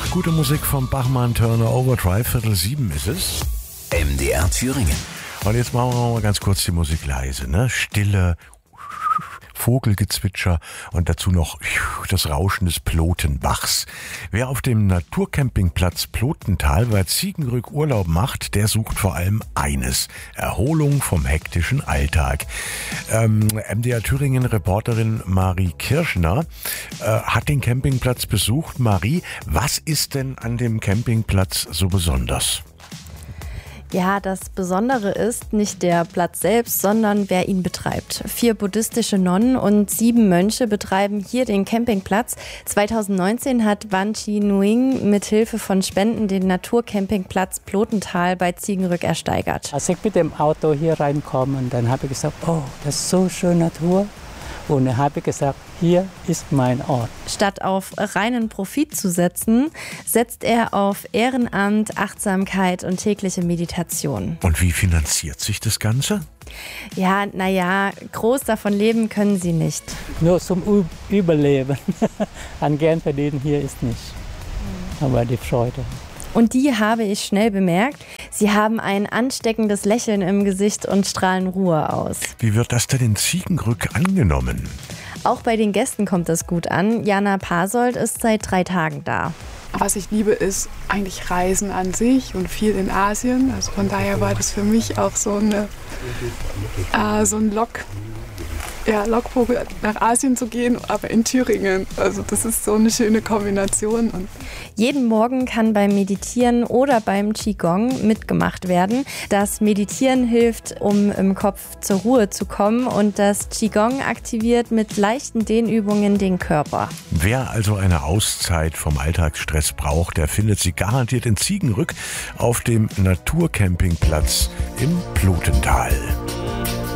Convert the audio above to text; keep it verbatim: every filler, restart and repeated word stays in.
Ach, gute Musik vom Bachmann Turner Overdrive, Viertel sieben ist es. M D R Thüringen. Und jetzt machen wir mal ganz kurz die Musik leise, ne? Stille, Vogelgezwitscher und dazu noch das Rauschen des Plotenbachs. Wer auf dem Naturcampingplatz Plotental bei Ziegenrück Urlaub macht, der sucht vor allem eines: Erholung vom hektischen Alltag. Ähm, M D R Thüringen Reporterin Marie Kirschner äh, hat den Campingplatz besucht. Marie, was ist denn an dem Campingplatz so besonders? Ja, das Besondere ist nicht der Platz selbst, sondern wer ihn betreibt. Vier buddhistische Nonnen und sieben Mönche betreiben hier den Campingplatz. zweitausendneunzehn hat Wan Chi Nuing mit Hilfe von Spenden den Naturcampingplatz Plotental bei Ziegenrück ersteigert. Als ich mit dem Auto hier reinkomme, dann habe ich gesagt, oh, das ist so schön Natur. Und dann habe ich gesagt, hier ist mein Ort. Statt auf reinen Profit zu setzen, setzt er auf Ehrenamt, Achtsamkeit und tägliche Meditation. Und wie finanziert sich das Ganze? Ja, naja, groß davon leben können sie nicht. Nur zum Ü- Überleben. An Geld verdienen hier ist nicht. Aber die Freude. Und die habe ich schnell bemerkt. Sie haben ein ansteckendes Lächeln im Gesicht und strahlen Ruhe aus. Wie wird das denn in Ziegenrück angenommen? Auch bei den Gästen kommt es gut an. Jana Pasold ist seit drei Tagen da. Was ich liebe, ist eigentlich Reisen an sich und viel in Asien. Also von daher war das für mich auch so, eine, äh, so ein Lock, ja, Lockvogel nach Asien zu gehen, aber in Thüringen. Also das ist so eine schöne Kombination. Und jeden Morgen kann beim Meditieren oder beim Qigong mitgemacht werden. Das Meditieren hilft, um im Kopf zur Ruhe zu kommen, und das Qigong aktiviert mit leichten Dehnübungen den Körper. Wer also eine Auszeit vom Alltagsstress braucht, der findet sie garantiert in Ziegenrück auf dem Naturcampingplatz im Plotental.